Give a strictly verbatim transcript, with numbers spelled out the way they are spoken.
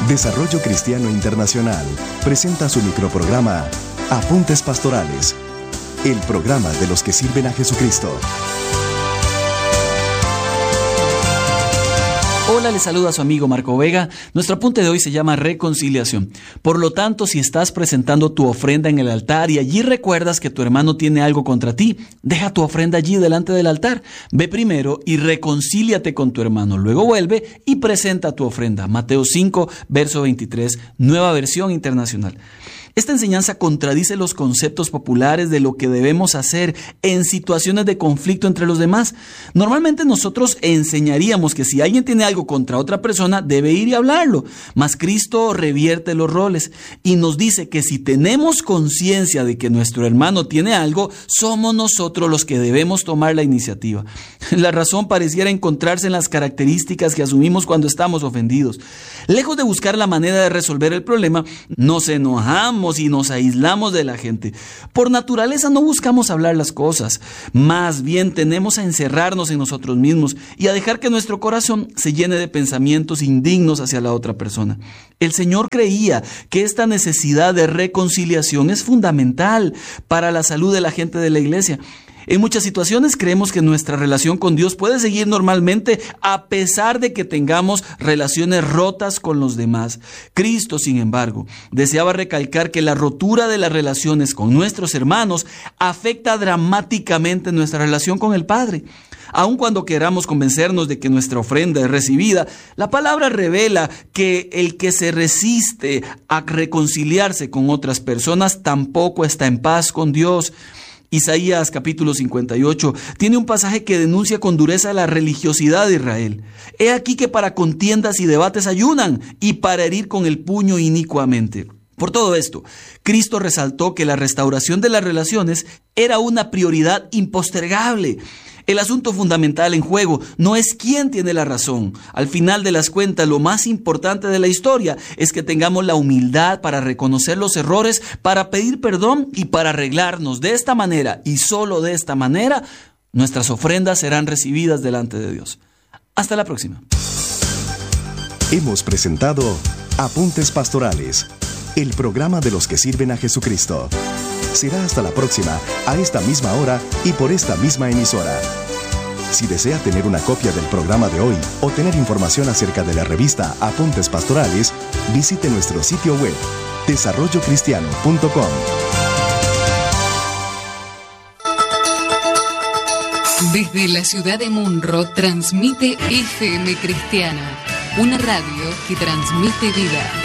Desarrollo Cristiano Internacional presenta su microprograma Apuntes Pastorales, el programa de los que sirven a Jesucristo. Hola, les saluda su amigo Marco Vega. Nuestro apunte de hoy se llama reconciliación. Por lo tanto, si estás presentando tu ofrenda en el altar y allí recuerdas que tu hermano tiene algo contra ti, deja tu ofrenda allí delante del altar. Ve primero y reconcíliate con tu hermano. Luego vuelve y presenta tu ofrenda. Mateo cinco, verso veintitrés, Nueva Versión Internacional. Esta enseñanza contradice los conceptos populares de lo que debemos hacer en situaciones de conflicto entre los demás. Normalmente nosotros enseñaríamos que si alguien tiene algo contra otra persona, debe ir y hablarlo. Mas Cristo revierte los roles y nos dice que si tenemos conciencia de que nuestro hermano tiene algo, somos nosotros los que debemos tomar la iniciativa. La razón pareciera encontrarse en las características que asumimos cuando estamos ofendidos. Lejos de buscar la manera de resolver el problema, nos enojamos y nos aislamos de la gente. Por naturaleza no buscamos hablar las cosas, más bien tendemos a encerrarnos en nosotros mismos y a dejar que nuestro corazón se llene de pensamientos indignos hacia la otra persona. El Señor creía que esta necesidad de reconciliación es fundamental para la salud de la gente de la iglesia. En muchas situaciones creemos que nuestra relación con Dios puede seguir normalmente a pesar de que tengamos relaciones rotas con los demás. Cristo, sin embargo, deseaba recalcar que la rotura de las relaciones con nuestros hermanos afecta dramáticamente nuestra relación con el Padre. Aun cuando queramos convencernos de que nuestra ofrenda es recibida, la palabra revela que el que se resiste a reconciliarse con otras personas tampoco está en paz con Dios. Isaías capítulo cincuenta y ocho tiene un pasaje que denuncia con dureza la religiosidad de Israel. He aquí que para contiendas y debates ayunan, y para herir con el puño inicuamente. Por todo esto, Cristo resaltó que la restauración de las relaciones era una prioridad impostergable. El asunto fundamental en juego no es quién tiene la razón. Al final de las cuentas, lo más importante de la historia es que tengamos la humildad para reconocer los errores, para pedir perdón y para arreglarnos. De esta manera, y solo de esta manera, nuestras ofrendas serán recibidas delante de Dios. Hasta la próxima. Hemos presentado Apuntes Pastorales, el programa de los que sirven a Jesucristo. Será hasta la próxima, a esta misma hora y por esta misma emisora. Si desea tener una copia del programa de hoy o tener información acerca de la revista Apuntes Pastorales, visite nuestro sitio web, desarrollo cristiano punto com. Desde la ciudad de Munro transmite F M Cristiana, una radio que transmite vida.